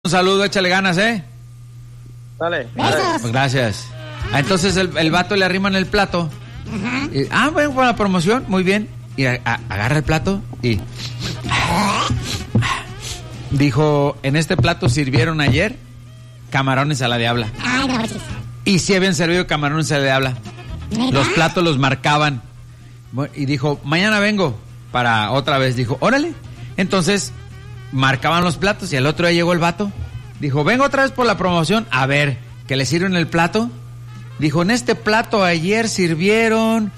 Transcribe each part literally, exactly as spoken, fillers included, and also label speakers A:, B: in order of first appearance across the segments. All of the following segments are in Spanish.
A: Un saludo, échale ganas, ¿eh?
B: Dale.
A: Pues gracias. Ah, entonces el, el vato le arriman el plato. Uh-huh. Y, ah, bueno, para la promoción, muy bien. Y a, a, agarra el plato y... Dijo, en este plato sirvieron ayer camarones a la diabla.
C: Ay, no, pues.
A: Y sí habían servido camarones a la diabla.
C: ¿Verdad?
A: Los platos los marcaban. Y dijo, mañana vengo para otra vez. Dijo, órale. Entonces... marcaban los platos y al otro día llegó el vato. Dijo, vengo otra vez por la promoción. A ver, ¿que le sirven el plato? Dijo, en este plato ayer sirvieron...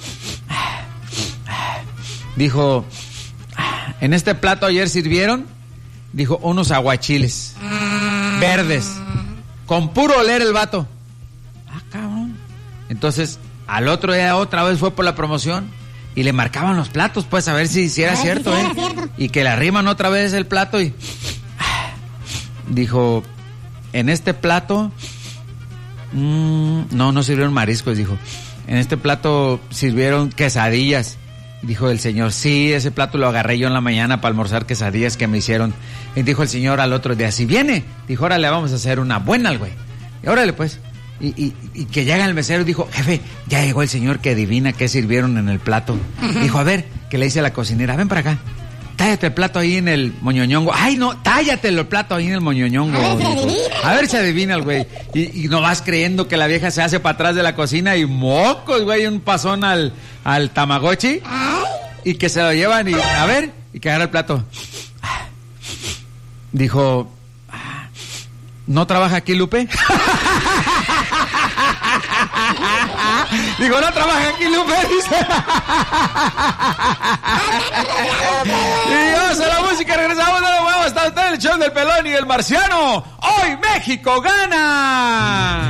A: Dijo, en este plato ayer sirvieron... Dijo, unos aguachiles verdes. Con puro oler el vato. Ah, cabrón. Entonces, al otro día otra vez fue por la promoción... y le marcaban los platos, pues, a ver si, si era cierto,
C: si
A: ¿eh?
C: era cierto.
A: Y que le arriman otra vez el plato y... Dijo, en este plato... Mmm, no, no sirvieron mariscos, dijo. En este plato sirvieron quesadillas. Dijo el señor, sí, ese plato lo agarré yo en la mañana para almorzar quesadillas que me hicieron. Y dijo el señor al otro día, si viene. Dijo, órale, vamos a hacer una buena, güey. Y órale, pues... Y, y, y que llega el mesero y dijo, jefe, ya llegó el señor que adivina qué sirvieron en el plato. Dijo, a ver, que le dice a la cocinera, ven para acá, tállate el plato ahí en el moñoñongo. Ay, no, tállate el plato ahí en el moñoñongo.
C: A ver si
A: dijo.
C: adivina.
A: A ver si adivina el güey. Y, y no vas creyendo que la vieja se hace para atrás de la cocina y mocos, güey, un pasón al, al Tamagotchi.
C: Ay.
A: Y que se lo llevan y, a ver, y que agarra el plato. Dijo, ¿no trabaja aquí Lupe? Digo, no trabaja aquí Lupe, dice. Y vamos a la música, regresamos de nuevo. Está usted en el show del Pelón y el Marciano. ¡Hoy México gana!